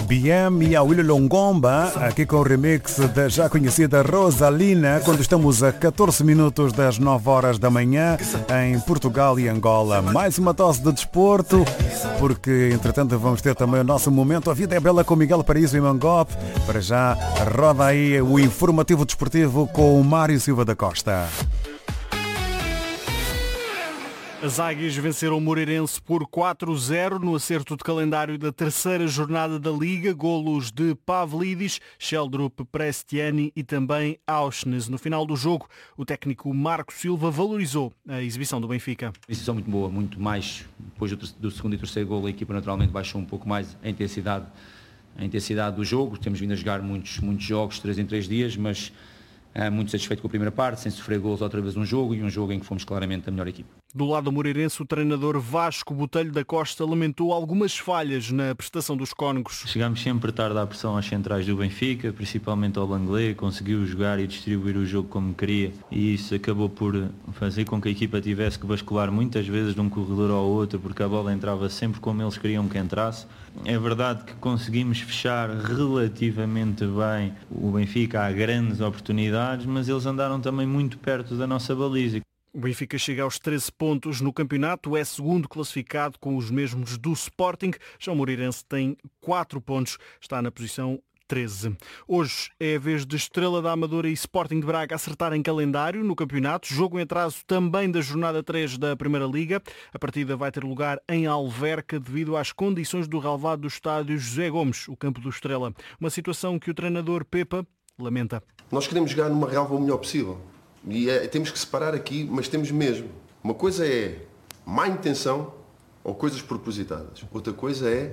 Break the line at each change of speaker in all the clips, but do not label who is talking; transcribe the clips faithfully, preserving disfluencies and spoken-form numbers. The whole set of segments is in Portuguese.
B M e a Willy Longomba, aqui com o remix da já conhecida Rosalina, quando estamos a catorze minutos das nove horas da manhã em Portugal e Angola. Mais uma dose de desporto, porque entretanto vamos ter também o nosso momento A Vida é Bela com Miguel Paraíso e Mangope. Para já, roda aí o informativo desportivo com o Mário Silva da Costa.
As Águias venceram o Moreirense por quatro a zero no acerto de calendário da terceira jornada da Liga, golos de Pavlidis, Sheldrup, Prestiani e também Auschnes. No final do jogo, o técnico Marco Silva valorizou a exibição do Benfica.
Exibição muito boa, muito mais. Depois do segundo e terceiro golo, a equipa naturalmente baixou um pouco mais a intensidade, a intensidade do jogo. Temos vindo a jogar muitos, muitos jogos, três em três dias, mas é, muito satisfeito com a primeira parte, sem sofrer golos outra vez um jogo e um jogo em que fomos claramente a melhor equipa.
Do lado do Moreirense, o treinador Vasco Botelho da Costa lamentou algumas falhas na prestação dos cónicos.
Chegámos sempre tarde à pressão às centrais do Benfica, principalmente ao Langley, conseguiu jogar e distribuir o jogo como queria e isso acabou por fazer com que a equipa tivesse que bascular muitas vezes de um corredor ao outro porque a bola entrava sempre como eles queriam que entrasse. É verdade que conseguimos fechar relativamente bem o Benfica a grandes oportunidades, mas eles andaram também muito perto da nossa baliza.
O Benfica chega aos treze pontos no campeonato, é segundo classificado com os mesmos do Sporting. Já o Moreirense tem quatro pontos, está na posição treze. Hoje é a vez de Estrela da Amadora e Sporting de Braga acertarem calendário no campeonato. Jogo em atraso também da jornada três da Primeira Liga. A partida vai ter lugar em Alverca devido às condições do relvado do estádio José Gomes, o campo do Estrela. Uma situação que o treinador Pepa lamenta.
Nós queremos jogar numa relva o melhor possível. E é, temos que separar aqui, mas temos mesmo. Uma coisa é má intenção ou coisas propositadas. Outra coisa é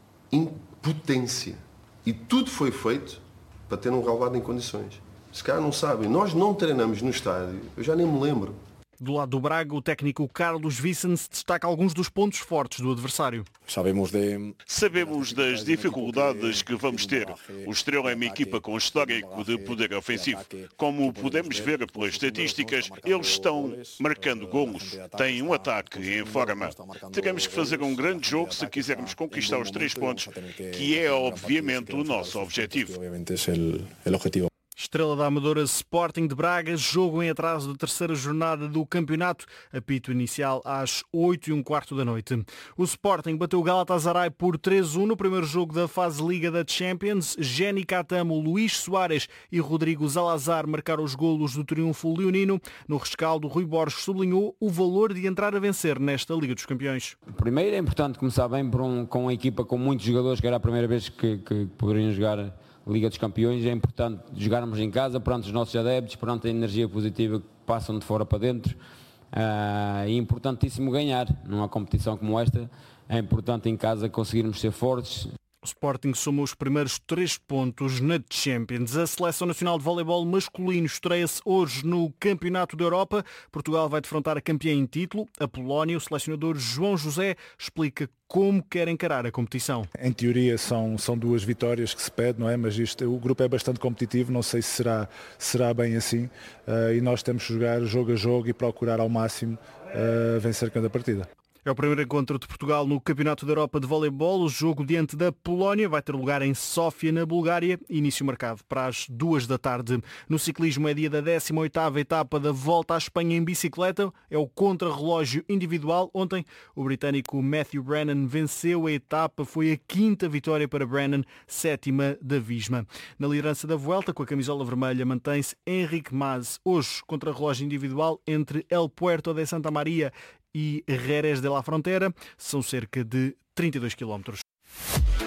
impotência. E tudo foi feito para ter um relvado em condições. Se calhar não sabem, nós não treinamos no estádio, eu já nem me lembro.
Do lado do Braga, o técnico Carlos Vicens destaca alguns dos pontos fortes do adversário.
Sabemos, de...
Sabemos das dificuldades que vamos ter. O Estrela é uma equipa com histórico de poder ofensivo. Como podemos ver pelas estatísticas, eles estão marcando golos. Têm um ataque em forma. Teremos que fazer um grande jogo se quisermos conquistar os três pontos, que é obviamente o nosso objetivo.
Estrela da Amadora Sporting de Braga, jogo em atraso da terceira jornada do campeonato, apito inicial às oito e um quarto da noite. O Sporting bateu o Galatasaray por três a um no primeiro jogo da fase Liga da Champions. Jenny Catamo, Luís Soares e Rodrigo Zalazar marcaram os golos do triunfo leonino. No rescaldo, Rui Borges sublinhou o valor de entrar a vencer nesta Liga dos Campeões.
Primeiro é importante começar bem por um, com uma equipa com muitos jogadores, que era a primeira vez que, que poderiam jogar Liga dos Campeões. É importante jogarmos em casa, perante os nossos adeptos, perante a energia positiva que passam de fora para dentro. Uh, é importantíssimo ganhar numa competição como esta. É importante em casa conseguirmos ser fortes.
O Sporting soma os primeiros três pontos na Champions. A Seleção Nacional de Voleibol masculino estreia-se hoje no Campeonato da Europa. Portugal vai defrontar a campeã em título, a Polónia. O selecionador João José explica como quer encarar a competição.
Em teoria são, são duas vitórias que se pede, não é? Mas isto, o grupo é bastante competitivo, não sei se será, será bem assim. Uh, e nós temos que jogar jogo a jogo e procurar ao máximo uh, vencer cada partida.
É o primeiro encontro de Portugal no Campeonato da Europa de Voleibol. O jogo diante da Polónia vai ter lugar em Sófia, na Bulgária. Início marcado para as duas da tarde. No ciclismo é dia da décima oitava etapa da Volta à Espanha em bicicleta. É o contrarrelógio individual. Ontem o britânico Matthew Brennan venceu a etapa. Foi a quinta vitória para Brennan, sétima da Visma. Na liderança da Vuelta, com a camisola vermelha, mantém-se Henrique Mas. Hoje, contrarrelógio individual entre El Puerto de Santa Maria e Jerez de la Frontera, são cerca de trinta e dois quilómetros.